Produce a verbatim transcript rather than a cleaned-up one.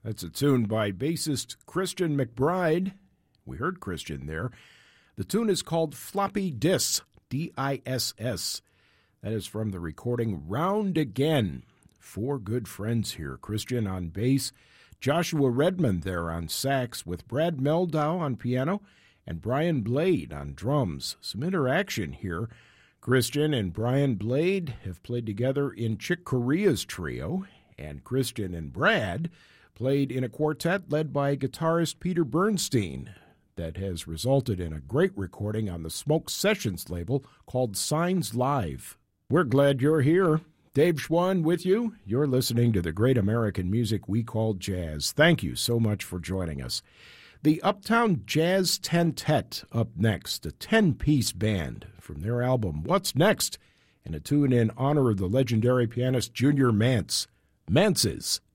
That's a tune by bassist Christian McBride. We heard Christian there. The tune is called Floppy Diss, D I S S. That is from the recording Round Again. Four good friends here. Christian on bass, Joshua Redmond there on sax, with Brad Meldau on piano, and Brian Blade on drums. Some interaction here. Christian and Brian Blade have played together in Chick Corea's trio, and Christian and Brad played in a quartet led by guitarist Peter Bernstein that has resulted in a great recording on the Smoke Sessions label called Signs Live. We're glad you're here. Dave Schwann with you. You're listening to the great American music we call jazz. Thank you so much for joining us. The Uptown Jazz Tentet up next, a ten-piece band from their album What's Next, and a tune in honor of the legendary pianist Junior Mance. Mance's